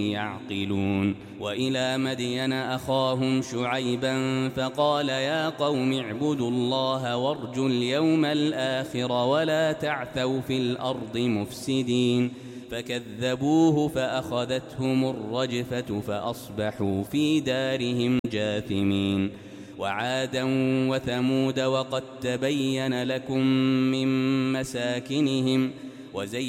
يعقلون وإلى مدين أخاهم شعيبا فقال يا قوم اعبدوا الله وارجوا اليوم الآخر ولا تعثوا في الأرض مفسدين فكذبوه فأخذتهم الرجفة فأصبحوا في دارهم جاثمين وعادا وثمود وقد تبين لكم من مساكنهم